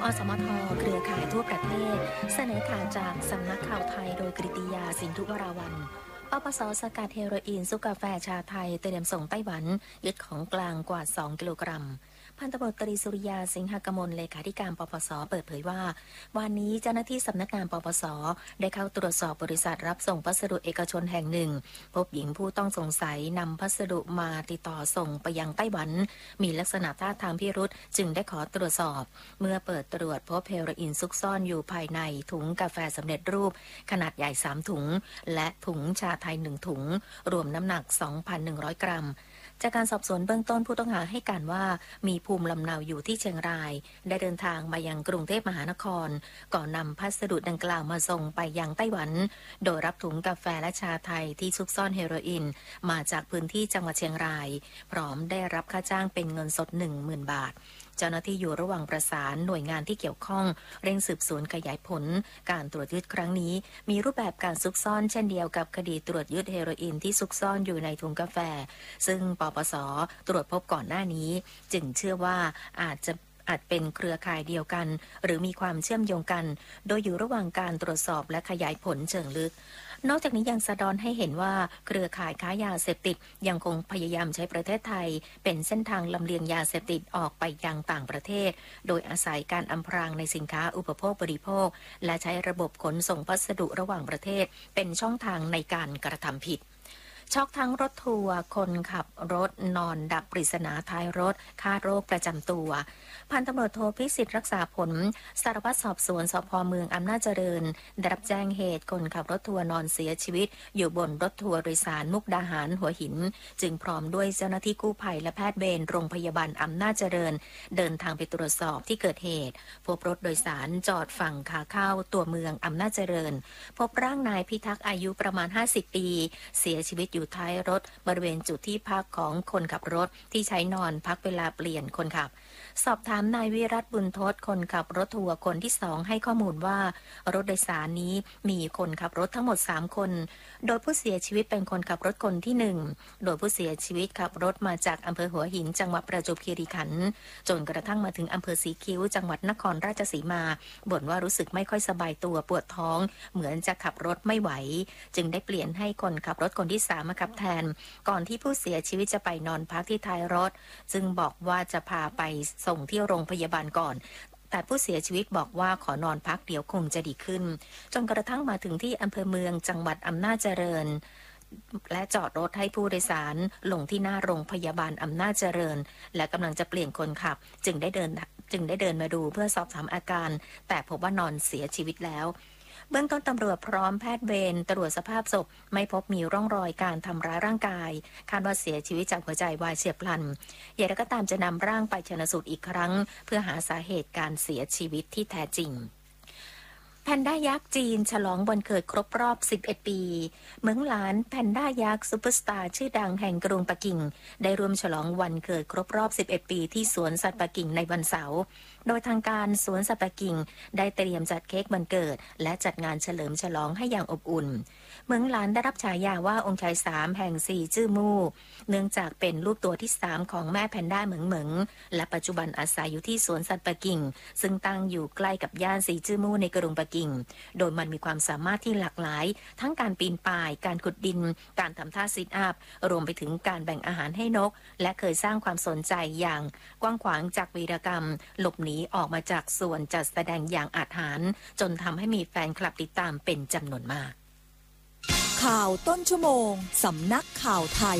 อสมทเครือข่ายทั่วประเทศเสนอข่าวจากสำนักข่าวไทยโดยกฤติยาสินธุวราวัลย์ปปส.สกัดเฮโรอีนซุกกาแฟชาไทยเตรียมส่งไต้หวันยึดของกลางกว่า2กิโลกรัมพันตำรวจตรีสุริยาสิงหกมลเลขาธิการปปส.เปิดเผยว่าวันนี้เจ้าหน้าที่สำนักงานปปส.ได้เข้าตรวจสอบบริษัทรับส่งพัสดุเอกชนแห่งหนึ่งพบหญิงผู้ต้องสงสัยนำพัสดุมาติดต่อส่งไปยังไต้หวันมีลักษณะท่าทางพิรุษจึงได้ขอตรวจสอบเมื่อเปิดตรวจพบเฮโรอีนซุกซ่อนอยู่ภายในถุงกาแฟสำเร็จรูปขนาดใหญ่3ถุงและถุงชาไทย1ถุงรวมน้ำหนัก 2,100 กรัมจากการสอบสวนเบื้องต้นผู้ต้องหาให้การว่ามีภูมิลำเนาอยู่ที่เชียงรายได้เดินทางมายังกรุงเทพมหานครก่อนนำพัสดุดังกล่าวมาส่งไปยังไต้หวันโดยรับถุงกาแฟและชาไทยที่ซุกซ่อนเฮโรอีนมาจากพื้นที่จังหวัดเชียงรายพร้อมได้รับค่าจ้างเป็นเงินสด 10,000 บาทเจ้าหน้าที่อยู่ระหว่างประสานหน่วยงานที่เกี่ยวข้องเร่งสืบสวนขยายผลการตรวจยึดครั้งนี้มีรูปแบบการซุกซ่อนเช่นเดียวกับคดีตรวจยึดเฮโรอีนที่ซุกซ่อนอยู่ในถุงกาแฟซึ่งปปส.ตรวจพบก่อนหน้านี้จึงเชื่อว่าอาจเป็นเครือข่ายเดียวกันหรือมีความเชื่อมโยงกันโดยอยู่ระหว่างการตรวจสอบและขยายผลเชิงลึกนอกจากนี้ยังสะท้อนให้เห็นว่าเครือข่ายค้ายาเสพติดยังคงพยายามใช้ประเทศไทยเป็นเส้นทางลำเลียงยาเสพติดออกไปยังต่างประเทศโดยอาศัยการอำพรางในสินค้าอุปโภคบริโภคและใช้ระบบขนส่งพัสดุระหว่างประเทศเป็นช่องทางในการกระทำผิดช็อกทั้งรถทัวร์คนขับรถนอนดับปริศนาท้ายรถคาดโรคประจำตัวพันตำรวจโทพิสิทธิ์รักษาผลสารวัตรสอบสวนสพ.เมืองอำนาจเจริญได้รับแจ้งเหตุคนขับรถทัวร์นอนเสียชีวิตอยู่บนรถทัวร์โดยสารมุกดาหารหัวหินจึงพร้อมด้วยเจ้าหน้าที่กู้ภัยและแพทย์เวรโรงพยาบาลอำนาจเจริญเดินทางไปตรวจสอบที่เกิดเหตุพบรถโดยสารจอดฝั่งขาเข้าตัวเมืองอำนาจเจริญพบร่างนายพิทักษ์อายุประมาณ50ปีเสียชีวิตอยู่ท้ายรถบริเวณจุดที่พักของคนขับรถที่ใช้นอนพักเวลาเปลี่ยนคนขับสอบถามนายวิรัตบุญทศคนขับรถทัวร์คนที่2ให้ข้อมูลว่ารถโดยสารนี้มีคนขับรถทั้งหมด3คนโดยผู้เสียชีวิตเป็นคนขับรถคนที่1โดยผู้เสียชีวิตขับรถมาจากอำเภอหัวหินจังหวัดประจวบคีรีขันธ์จนกระทั่งมาถึงอำเภอสีคิ้วจังหวัดนครราชสีมาบ่นว่ารู้สึกไม่ค่อยสบายตัวปวดท้องเหมือนจะขับรถไม่ไหวจึงได้เปลี่ยนให้คนขับรถคนที่3มาขับแทนก่อนที่ผู้เสียชีวิตจะไปนอนพักที่ท้ายรถซึ่งบอกว่าจะพาไปส่งที่โรงพยาบาลก่อนแต่ผู้เสียชีวิตบอกว่าขอนอนพักเดี๋ยวคงจะดีขึ้นจนกระทั่งมาถึงที่อำเภอเมืองจังหวัดอำนาจเจริญและจอดรถให้ผู้โดยสารลงที่หน้าโรงพยาบาลอำนาจเจริญและกำลังจะเปลี่ยนคนขับจึงได้เดินมาดูเพื่อสอบถามอาการแต่พบว่านอนเสียชีวิตแล้วเบื้องต้นตำรวจพร้อมแพทย์เวรตรวจสภาพศพไม่พบมีร่องรอยการทำร้ายร่างกายคาดว่าเสียชีวิตจากหัวใจวายเฉียบพลันอย่างไรก็ตามจะนำร่างไปชันสูตรอีกครั้งเพื่อหาสาเหตุการเสียชีวิตที่แท้จริงแพนด้ายักษ์จีนฉลองวันเกิดครบรอบ11ปีเมืองหลานแพนด้ายักษ์ซุปเปอร์สตาร์ชื่อดังแห่งกรุงปักกิ่งได้ร่วมฉลองวันเกิดครบรอบ11ปีที่สวนสัตว์ปักกิ่งในวันเสาร์โดยทางการสวนสัตว์ปักกิ่งได้เตรียมจัดเค้กวันเกิดและจัดงานเฉลิมฉลองให้อย่างอบอุ่นเมืองหลานได้รับฉายาว่าองค์ชาย3แห่ง4จื้อมู่เนื่องจากเป็นลูกตัวที่3ของแม่แพนด้าเหมิงเหมิงและปัจจุบันอาศัยอยู่ที่สวนสัตว์ปักกิ่งซึ่งตั้งอยู่ใกล้กับย่าน4จื้อมู่ในกรุงปักกิ่งโดยมันมีความสามารถที่หลากหลายทั้งการปีนป่ายการขุดดินการทำท่าซิทอัพรวมไปถึงการแบ่งอาหารให้นกและเคยสร้างความสนใจอย่างกว้างขวางจากวีรกรรมหลบหนีออกมาจากส่วนจัดแสดงอย่างอาถรรพ์จนทำให้มีแฟนคลับติดตามเป็นจำนวนมากข่าวต้นชั่วโมงสำนักข่าวไทย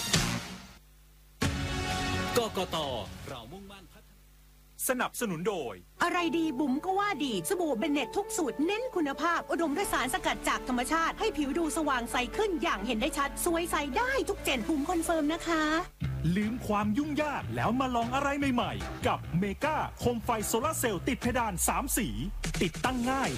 กกต.เรามุ่งมั่นสนับสนุนโดยอะไรดีบุ๋มก็ว่าดีสบู่เบนเน็ตทุกสูตรเน้นคุณภาพอุดมด้วยสารสกัดจากธรรมชาติให้ผิวดูสว่างใสขึ้นอย่างเห็นได้ชัดสวยใสได้ทุกเจนบุ๋มคอนเฟิร์มนะคะลืมความยุ่งยากแล้วมาลองอะไรใหม่ๆกับเมกาโคมไฟโซลาร์เซลล์ติดเพดาน3 สีติดตั้งง่าย